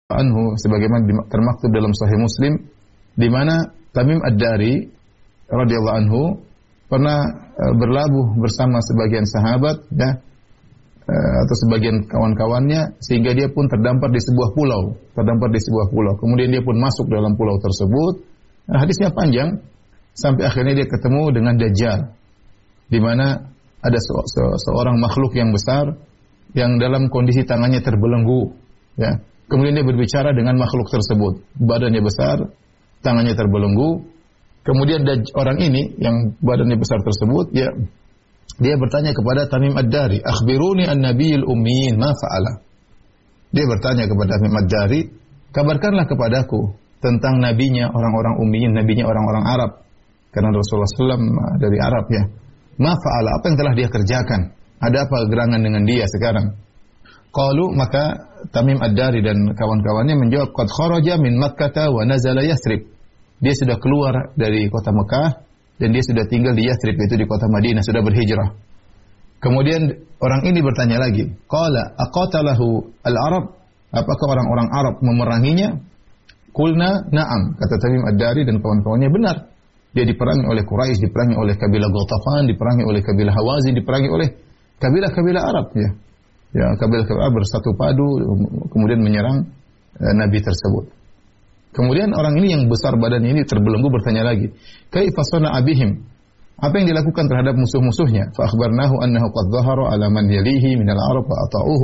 anhu sebagaimana termaktub dalam Sahih Muslim, di mana Tamim Ad-Dari radhiyallahu anhu pernah berlabuh bersama sebagian sahabat ya, atau sebagian kawan-kawannya, sehingga dia pun terdampar di sebuah pulau. Kemudian dia pun masuk dalam pulau tersebut. Hadisnya panjang sampai akhirnya dia ketemu dengan Dajjal, di mana ada seorang makhluk yang besar yang dalam kondisi tangannya terbelenggu ya. Kemudian dia berbicara dengan makhluk tersebut. Badannya besar, tangannya terbelenggu. Kemudian orang ini yang badannya besar tersebut, dia bertanya kepada Tamim Ad-Dari, "Akhbiruni an-nabiyil ummiyin ma fa'ala." Dia bertanya kepada Tamim Ad-Dari, "Kabarkanlah kepadaku tentang nabinya orang-orang ummiyin, nabinya orang-orang Arab." Karena Rasulullah SAW dari Arab ya. "Ma fa'ala," apa yang telah dia kerjakan? Ada apa gerangan dengan dia sekarang? Qalu, maka Tamim Ad-Dari dan kawan-kawannya menjawab, "Qad kharaja min Makkah wa nazala Yathrib." Dia sudah keluar dari kota Mekah dan dia sudah tinggal di Yathrib, yaitu di kota Madinah, sudah berhijrah. Kemudian orang ini bertanya lagi, "Qala aqatalahu al-Arab?" Apakah orang-orang Arab memeranginya? Qulna na'am, kata Tamim Ad-Dari dan kawan-kawannya, benar. Dia diperangi oleh Quraisy, diperangi oleh kabilah Ghatafan, diperangi oleh kabilah Hawazin, diperangi oleh kabilah-kabilah Arab ya. Ya, kabilah-kabilah bersatu padu kemudian menyerang nabi tersebut. Kemudian orang ini yang besar badannya ini terbelenggu bertanya lagi, "Kaifa sana'a bihim?" Apa yang dilakukan terhadap musuh-musuhnya? Fa akhbarnahu annahu qad dhahara 'ala man yalihi min al-'arab wa ata'uhu.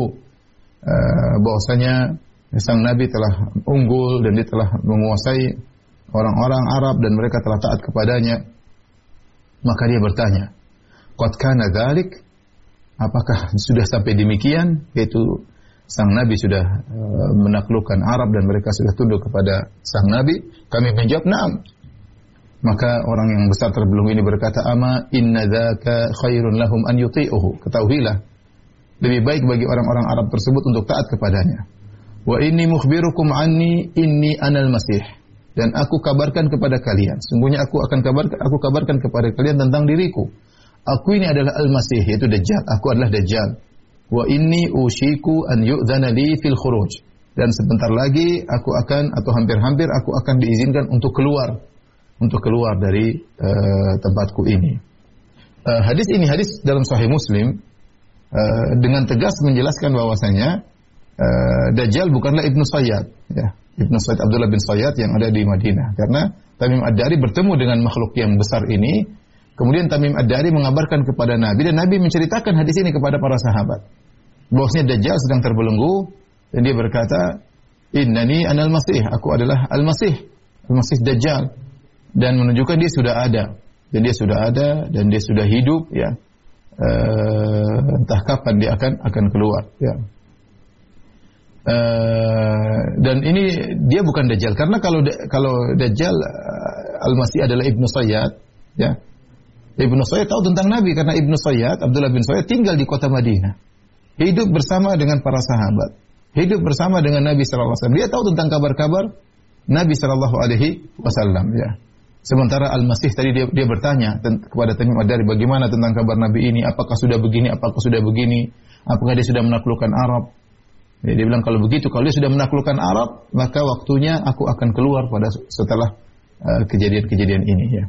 Bahwasanya sang nabi telah unggul dan dia telah menguasai orang-orang Arab dan mereka telah taat kepadanya. Maka dia bertanya, "Qad kana dzalik?" Apakah sudah sampai demikian, yaitu sang Nabi sudah menaklukkan Arab dan mereka sudah tunduk kepada sang Nabi? Kami menjawab, "Na'am." Maka orang yang besar terbelenggu ini berkata, "Ama inna dzaka khairun lahum an yuti'uhu." Ketahuilah, lebih baik bagi orang-orang Arab tersebut untuk taat kepadanya. "Wa inni mukhbirukum anni inni anal masih." Dan aku kabarkan kepada kalian, sungguhnya aku kabarkan kepada kalian tentang diriku. Aku ini adalah Al-Masih, yaitu Dajjal. Aku adalah Dajjal. Wa inni ushiku an yu'dzana li fil khuruj. Dan sebentar lagi aku akan, atau hampir-hampir aku akan diizinkan untuk keluar dari tempatku ini. Hadis ini hadis dalam Sahih Muslim dengan tegas menjelaskan bahwasanya Dajjal bukanlah Ibnu Sayyad, ya. Ibnu Sayyad Abdullah bin Sayyad yang ada di Madinah. Karena Tamim Ad-Dari bertemu dengan makhluk yang besar ini. Kemudian Tamim Ad-Dari mengabarkan kepada Nabi dan Nabi menceritakan hadis ini kepada para sahabat. Bahwasanya Dajjal sedang terbelenggu dan dia berkata, "Innani anal masih." Aku adalah Al-Masih, Al-Masih Dajjal. Dan menunjukkan dia sudah ada. Dan dia sudah ada dan dia sudah hidup ya. Entah kapan dia akan keluar ya. Dan ini dia bukan Dajjal karena kalau Dajjal Al-Masih adalah Ibnu Sayyad ya. Ibnu Sayyad tahu tentang Nabi karena Ibnu Sayyad, Abdullah bin Sayyad tinggal di kota Madinah. Hidup bersama dengan para sahabat. Hidup bersama dengan Nabi sallallahu alaihi wasallam. Dia tahu tentang kabar-kabar Nabi sallallahu alaihi wasallam ya. Sementara Al-Masih tadi dia bertanya kepada Tamim Ad-Dari, bagaimana tentang kabar Nabi ini? Apakah sudah begini? Apakah sudah begini? Apakah dia sudah menaklukkan Arab? Ya, dia bilang kalau begitu, kalau dia sudah menaklukkan Arab, maka waktunya aku akan keluar setelah kejadian-kejadian ini ya.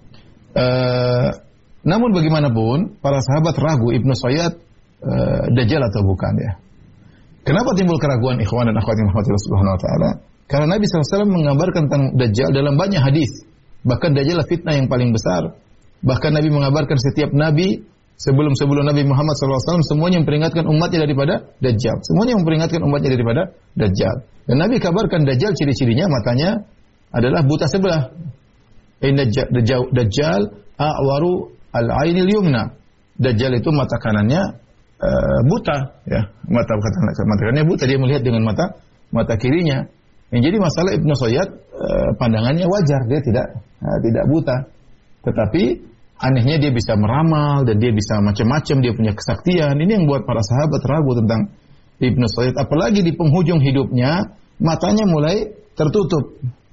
Namun bagaimanapun para sahabat ragu Ibnu Sayyad Dajjal atau bukan ya. Kenapa timbul keraguan ikhwan dan akhwat yang dirahmati Subhanahu wa taala? Karena Nabi SAW mengabarkan tentang Dajjal dalam banyak hadis. Bahkan Dajjal fitnah yang paling besar. Bahkan Nabi mengabarkan setiap nabi sebelum Nabi Muhammad SAW semuanya memperingatkan umatnya daripada Dajjal. Semuanya memperingatkan umatnya daripada Dajjal. Dan Nabi kabarkan Dajjal ciri-cirinya matanya adalah buta sebelah. Inna Dajjal a'waru al-ainil yumna. Dajjal itu mata kanannya buta ya. Mata kanannya buta, dia melihat dengan mata kirinya. Yang jadi masalah Ibnu Sayyad pandangannya wajar, dia tidak buta. Tetapi anehnya dia bisa meramal dan dia bisa macam-macam, dia punya kesaktian. Ini yang buat para sahabat ragu tentang Ibnu Sayyad. Apalagi di penghujung hidupnya matanya mulai tertutup.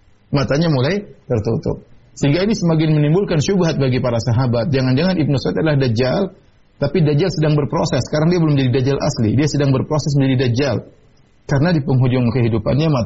Sehingga ini semakin menimbulkan syubhat bagi para sahabat. Jangan-jangan Ibnu Sayyad adalah Dajjal, tapi Dajjal sedang berproses. Sekarang dia belum jadi Dajjal asli, dia sedang berproses menjadi Dajjal. Karena di penghujung kehidupannya